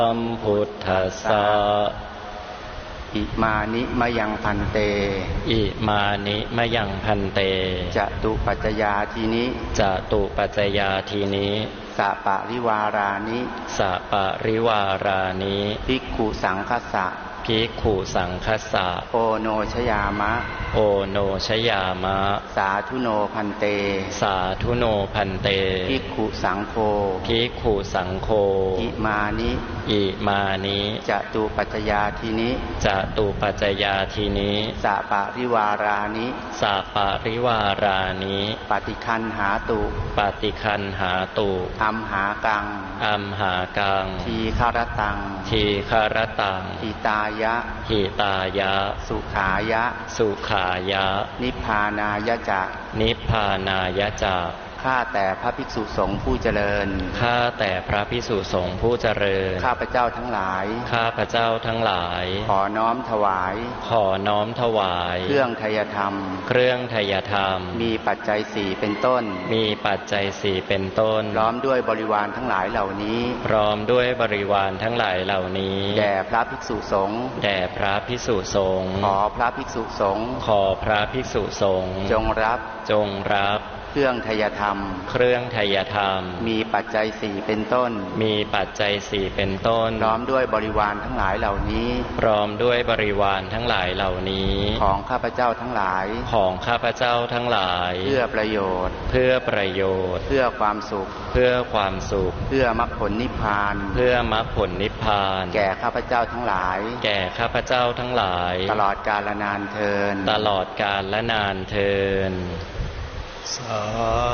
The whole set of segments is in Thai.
สัมพุทธัสสะอิมานิมะยังพันเตอิมานิมะยังพันเตจตุปัจจยาทีนิจตุปัจจยาทีนิสัปปะริวารานิสัปปะริวารานิภิกขุสังคัสสะภิกขุสังคัสสะโอโนชยามะโอโนชยามะสาธุโนพันเตสาธุโนพันเตภิกขุสังโฆภิกขุสังโฆอิมานิอิมานิจตุปัจจยาทีนิจตุปัจจยาทีนิสัปปะริวารานิสัปปะริวารานิปฏิคันหาตุปฏิคันหาตุอัมหากังอัมหากังทีฆารตังทีฆารตังหิตายะหิตายะสุขายะสุขายะนิพพานายะจะนิพพานายะจะข้าแต่พระภิกษุสงฆ์ผู้เจริญข้าแต่พระภิกษุสงฆ์ผู้เจริญข้าพเจ้าทั้งหลายข้าพเจ้าทั้งหลายขอน้อมถวายขอน้อมถวายเครื่องไทยธรรมเครื่องไทยธรรมมีปัจจัยสี่เป็นต้นมีปัจจัยสี่เป็นต้นพร้อมด้วยบริวารทั้งหลายเหล่านี้พร้อมด้วยบริวารทั้งหลายเหล่านี้แด่พระภิกษุสงฆ์แด่พระภิกษุสงฆ์ขอพระภิกษุสงฆ์ขอพระภิกษุสงฆ์จงรับจงรับเครื่องไทยธรรมเครื่องไทยธรรมมีปัจจัยสี่เป็นต้นมีปัจจัยสี่เป็นต้นพร้อมด้วยบริวารทั้งหลายเหล่านี้พร้อมด้วยบริวารทั้งหลายเหล่านี้ของข้าพเจ้าทั้งหลายของข้าพเจ้าทั้งหลายเพื่อประโยชน์เพื่อประโยชน์เพื่อความสุขเพื่อความสุขเพื่อมรรคผลนิพพานเพื่อมรรคผลนิพพานแก่ข้าพเจ้าทั้งหลายแก่ข้าพเจ้าทั้งหลายตลอดกาลนานเทอญตลอดกาลและนานเทอญสา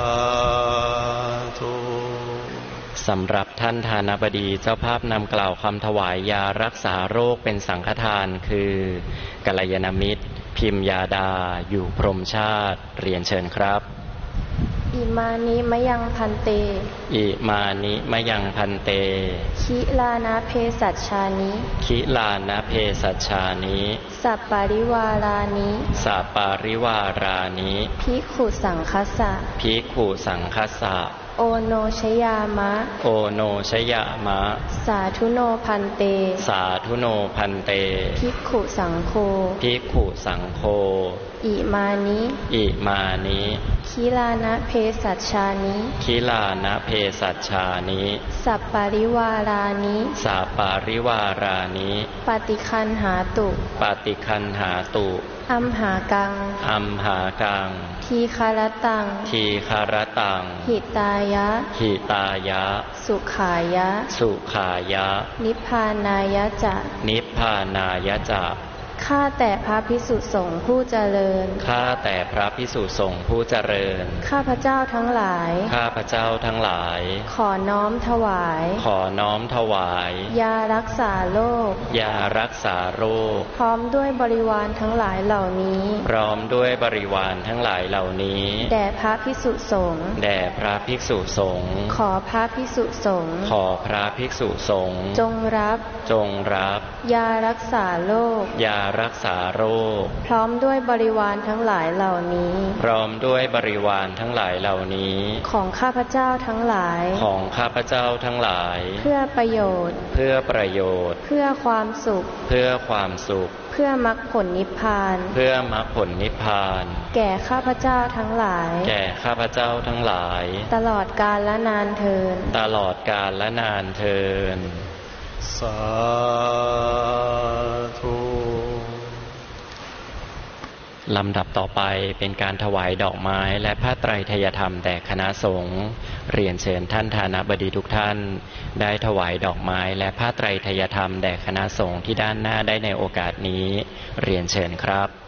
ธุสำหรับท่านทานบดีเจ้าภาพนำกล่าวคำถวายยารักษาโรคเป็นสังฆทานคือกัลยาณมิตรพิมยาดาอยู่พรหมชาติเรียนเชิญครับอิมานิมะยังพันเตอิมานิมะยังพันเตคิลานะเพสัชชานิคิลานะเพสัชชานิสัปปาริวารานิสัปปาริวารานิภิกขุสังคัสสะภิกขุสังคัสสะโอโนชยามะโอโนชยามะสาธุโนพันเตสาธุโนพันเตภิกขุสังโฆภิกขุสังโฆอิมานิอิมานิคิลานะเพสัชชานิคิลานะเพสัชชานิสัปปาริวารานิสัปปาริวารานิปฏิคันหาตุปฏิคันหาตุอัมหากังอัมหากังทีฆารตังทีฆารตังหิตายะหิตายะสุขายะสุขายะนิพพานายะจะนิพพานายะจะข้าแต่พระภิกษุสงฆ์ผู้เจริญข้าแต่พระภิกษุสงฆ์ผู้เจริญข้าพเจ้าทั้งหลายข้าพเจ้าทั้งหลายขอน้อมถวายขอน้อมถวายยารักษาโรคยารักษาโรคพร้อมด้วยบริวารทั้งหลายเหล่านี้พร้อมด้วยบริวารทั้งหลายเหล่านี้แด่พระภิกษุสงฆ์แด่พระภิกษุสงฆ์ขอพระภิกษุสงฆ์ขอพระภิกษุสงฆ์จงรับจงรับยารักษาโรคยารักษาโรคพร้อมด้วยบริวารทั้งหลายเหล่านี้พร้อมด้วยบริวารทั้งหลายเหล่านี้ของข้าพเจ้าทั้งหลายของข้าพเจ้าทั้งหลายเพื่อประโยชน์เพื่อประโยชน์เพื่อความสุขเพื่อความสุขเพื่อมรรคผลนิพพานเพื่อมรรคผลนิพพานแก่ข้าพเจ้าทั้งหลายแก่ข้าพเจ้าทั้งหลายตลอดกาลและนานเทินตลอดกาลและนานเทินสาธุลำดับต่อไปเป็นการถวายดอกไม้และผ้าไตรไทยธรรมแด่คณะสงฆ์เรียนเชิญท่านทานบดีทุกท่านได้ถวายดอกไม้และผ้าไตรไทยธรรมแด่คณะสงฆ์ที่ด้านหน้าได้ในโอกาสนี้เรียนเชิญครับ